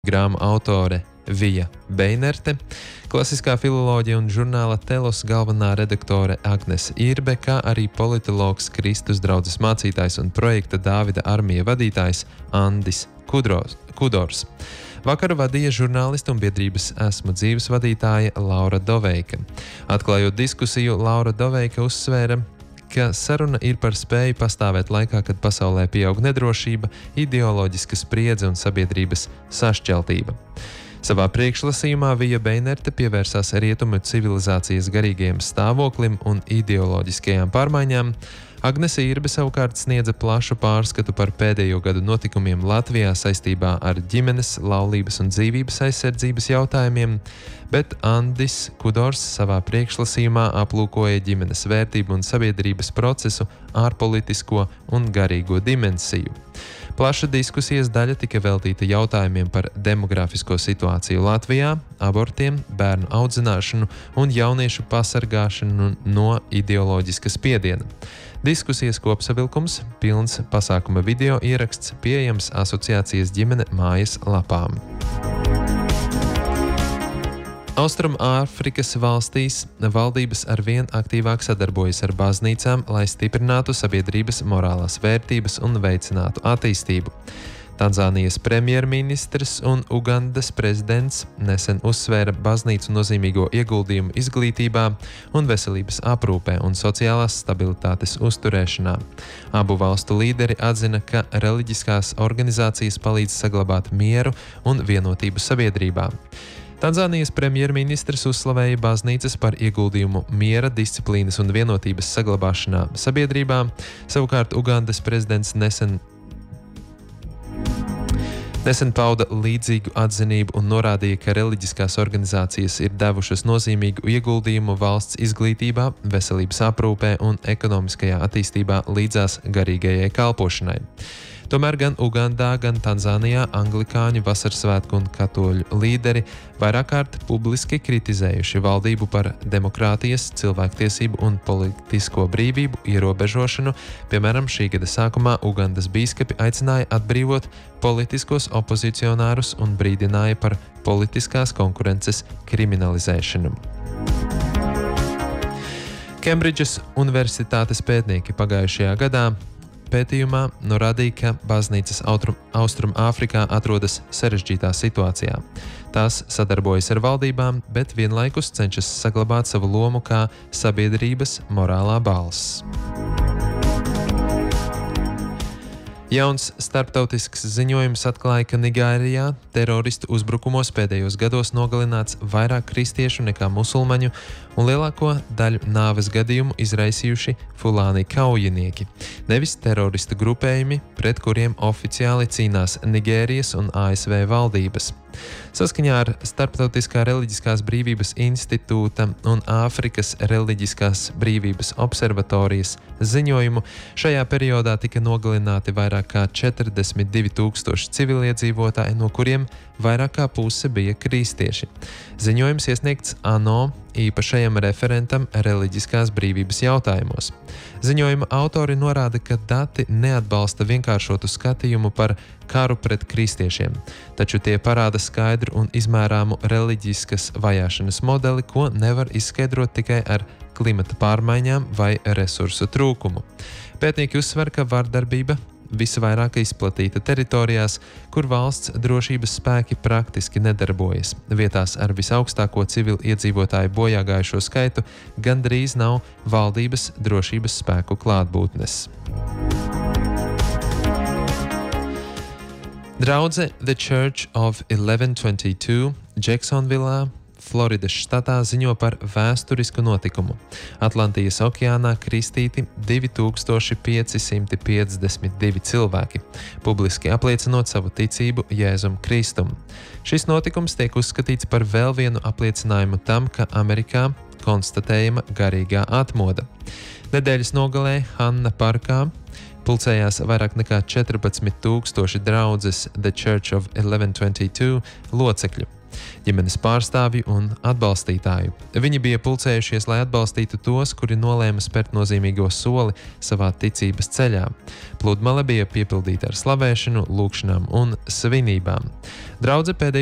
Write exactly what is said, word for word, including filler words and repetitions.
grāmatu autore Vija Beinerte, klasiskā filoloģija un žurnāla Telos galvenā redaktore Agnese Irbe, kā arī politologs, Kristus draudzes mācītājs un projekta Dāvida armija vadītājs Andis Kudros, Kudors. Vakaru vadīja žurnālistu un biedrības Esmu dzīves vadītāja Laura Doveika. Atklājot diskusiju, Laura Doveika uzsvēra, ka saruna ir par spēju pastāvēt laikā, kad pasaulē pieaug nedrošība, ideoloģiska spriedze un sabiedrības sašķeltība. Savā priekšlasījumā Vija Beinerte pievērsās rietumu civilizācijas garīgajam stāvoklim un ideoloģiskajām pārmaiņām. Agnese Irbe savukārt sniedza plašu pārskatu par pēdējo gadu notikumiem Latvijā saistībā ar ģimenes, laulības un dzīvības aizsardzības jautājumiem, bet Andis Kudors savā priekšlasījumā aplūkoja ģimenes vērtību un sabiedrības procesu, ārpolitisko un garīgo dimensiju. Plaša diskusijas daļa tika veltīta jautājumiem par demografisko situāciju Latvijā, abortiem, bērnu audzināšanu un jauniešu pasargāšanu no ideoloģiska spiediena. Diskusijas kopsavilkums, pilns pasākuma video ieraksts, pieejams asociācijas ģimene mājas lapām. Austrumāfrikas valstīs valdības arvien aktīvāk sadarbojas ar baznīcām, lai stiprinātu sabiedrības morālās vērtības un veicinātu attīstību. Tanzānijas premjerministrs un Ugandas prezidents nesen uzsvēra baznīcu nozīmīgo ieguldījumu izglītībā un veselības aprūpē un sociālās stabilitātes uzturēšanā. Abu valstu līderi atzina, ka reliģiskās organizācijas palīdz saglabāt mieru un vienotību sabiedrībā. Tanzānijas premjerministrs uzslavēja baznīcas par ieguldījumu miera, disciplīnas un vienotības saglabāšanā sabiedrībā. Savukārt Ugandas prezidents nesen Nesen pauda līdzīgu atzinību un norādīja, ka reliģiskās organizācijas ir devušas nozīmīgu ieguldījumu valsts izglītībā, veselības aprūpē un ekonomiskajā attīstībā līdzās garīgajai kalpošanai. Tomēr gan Ugandā, gan Tanzānijā anglikāņu, vasarsvētku un katoļu līderi vairāk kārt publiski kritizējuši valdību par demokrātijas, cilvēktiesību un politisko brīvību ierobežošanu. Piemēram, šī gada sākumā Ugandas bīskapi aicināja atbrīvot politiskos opozicionārus un brīdināja par politiskās konkurences kriminalizēšanu. Kembridžas universitātes pētnieki pagājušajā gadā pētījumā norādīja, ka baznīcas Austrumāfrikā atrodas sarežģītā situācijā. Tās sadarbojas ar valdībām, bet vienlaikus cenšas saglabāt savu lomu kā sabiedrības morālā balss. Jauns starptautisks ziņojums atklāja, ka Nigērijā teroristu uzbrukumos pēdējos gados nogalināts vairāk kristiešu nekā musulmaņu un lielāko daļu nāves gadījumu izraisījuši fulāni kaujinieki, nevis teroristu grupējumi, pret kuriem oficiāli cīnās Nigērijas un A S V valdības. Saskaņā ar Starptautiskā reliģiskās brīvības institūta un Āfrikas reliģiskās brīvības observatorijas ziņojumu, šajā periodā tika nogalināti vairāk kā četrdesmit divi tūkstoši civiliedzīvotāji, no kuriem vairāk kā puse bija kristieši. Ziņojums iesniegts ANO īpašajam referentam reliģiskās brīvības jautājumos. Ziņojuma autori norāda, ka dati neatbalsta vienkāršotu skatījumu par karu pret kristiešiem, taču tie parāda skaidru un izmērāmu reliģiskas vajāšanas modeli, ko nevar izskaidrot tikai ar klimata pārmaiņām vai resursu trūkumu. Pētnieki uzsver, ka vardarbība visvairāk izplatīta teritorijās, kur valsts drošības spēki praktiski nedarbojas. Vietās ar visaugstāko civilu iedzīvotāju bojāgājušo skaitu gandrīz nav valdības drošības spēku klātbūtnes. Draudze The Church of eleven twenty-two Jacksonvillā, Floridas štatā ziņo par vēsturisku notikumu. Atlantijas okeānā kristīti divi tūkstoši pieci simti piecdesmit divi cilvēki, publiski apliecinot savu ticību Jēzum Kristum. Šis notikums tiek uzskatīts par vēl vienu apliecinājumu tam, ka Amerikā konstatējama garīgā atmoda. Nedēļas nogalē Hanna parkā pulcējās vairāk nekā četrpadsmit tūkstoši draudzes The Church of eleven twenty-two locekļu. ģimenes pārstāvju un atbalstītāju. Viņi bija pulcējušies, lai atbalstītu tos, kuri nolēma spērt nozīmīgo soli savā ticības ceļā. Pludmale bija piepildīta ar slavēšanu, lūgšanām un svinībām. Draudze pēdējo